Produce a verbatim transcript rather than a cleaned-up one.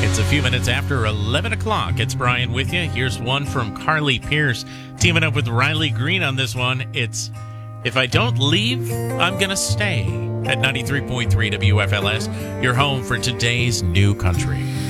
It's a few minutes after eleven o'clock. It's Brian with you. Here's one from Carly Pierce, teaming up with Riley Green on this one. It's If I Don't Leave, I'm Gonna Stay at ninety-three point three W F L S, your home for today's new country.